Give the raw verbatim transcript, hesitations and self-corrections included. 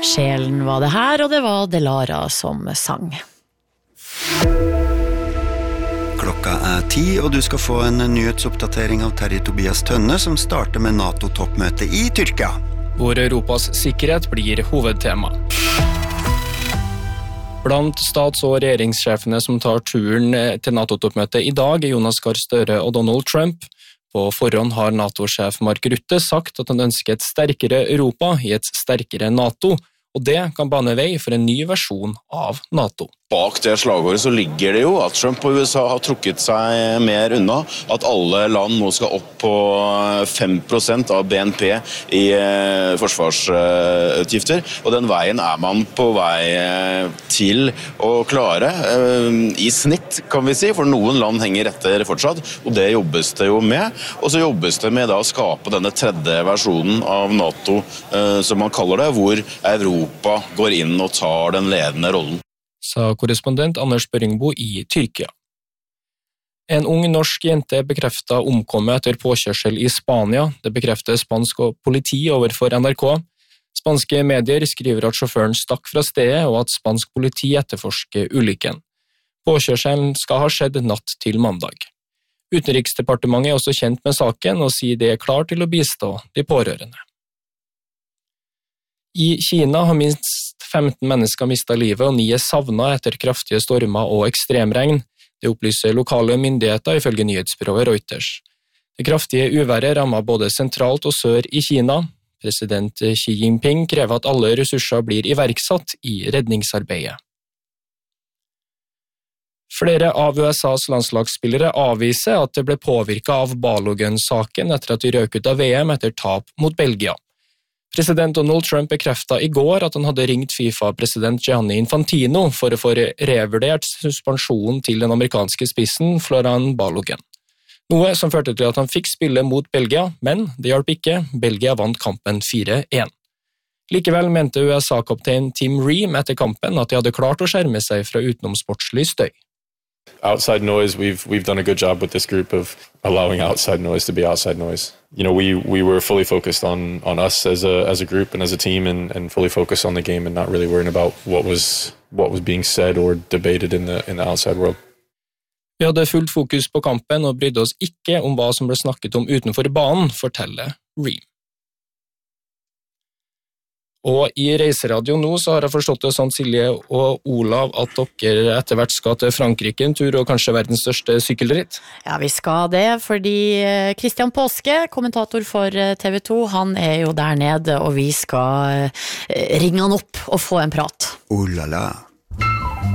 Sjelen var det her, og det var Delara som sang. Klokka er ti, og du skal få en nyhetsoppdatering av Terje Tobias Tønne, som starter med NATO-toppmøte i Tyrkia. Hvor Europas sikkerhet blir hovedtema. Blant stats- og regjeringssjefene som tar turen til NATO-toppmøtet i dag er Jonas Gahr Støre og Donald Trump. På forhånd har NATO-sjef Mark Rutte sagt at han ønsker et sterkere Europa i et sterkere NATO, og det kan bane vei for en ny versjon av NATO. Bak det slagordet så ligger det jo at Trump og U S A har trukket seg mer unna, at alle land nå skal opp på fem prosent av B N P i forsvarsutgifter, og den veien er man på vei til å klare i snitt, kan vi si, for noen land henger etter fortsatt, og det jobbes det jo med, og så jobbes det med da å skape denne tredje versjonen av NATO, som man kaller det, hvor Europa går inn og tar den ledende rollen. Sa korrespondent Anders Børingbo i Tyrkia. En ung norsk jente bekreftet omkommet etter påkjørsel i Spania. Det bekrefter spansk politi overfor N R K. Spanske medier skriver at sjåføren stakk fra stedet, og at spansk politi etterforsker ulykken. Påkjørselen skal ha skjedd natt til mandag. Utenriksdepartementet er også kjent med saken, og sier det er klar til å bistå de pårørende. I Kina har minst femten mennesker mistet livet, og ni er savnet etter kraftige stormer og ekstremregn. Det opplyser lokale myndigheter ifølge nyhetsbyrået Reuters. Det kraftige uværet rammer både sentralt og sør i Kina. President Xi Jinping krever at alle ressurser blir iverksatt i redningsarbeidet. Flere av U S A's landslagsspillere avviser at det ble påvirket av Balogun-saken etter at de røk ut av V M etter tap mot Belgia. President Donald Trump bekreftet i går at han hadde ringt FIFA-president Gianni Infantino for å få revurdert suspensjonen til den amerikanske spissen Florian Balogun. Noe som førte til at han fikk spille mot Belgia, men det hjalp ikke. Belgia vant kampen fire én. Likevel mente U S A-kaptein Tim Ream etter kampen at de hadde klart å skjerme seg fra utenomsportslig støy. Outside noise, we've we've done a good job with this group of allowing outside noise to be outside noise. You know, we we were fully focused on on us as a as a group and as a team, and and fully focused on the game and not really worrying about what was what was being said or debated in the in the outside world. Vi hadde fullt fokus på kampen og brydde oss ikke om hva som ble snakket om utenfor banen, forteller Ream. Og i Reiseradio nå så har jeg forstått det sånn, Silje og Olav, at dere etter hvert skal til Frankrike en tur, og kanskje verdens største sykkelritt. Ja, vi skal det, fordi Christian Påske, kommentator for T V to, han er jo der nede, og vi skal ringe han opp og få en prat. Oh la la.